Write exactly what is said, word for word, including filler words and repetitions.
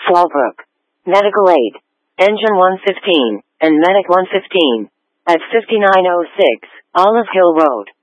Fallbrook. Medical aid. Engine one fifteen, and Medic one fifteen. At fifty-nine oh six, Olive Hill Road.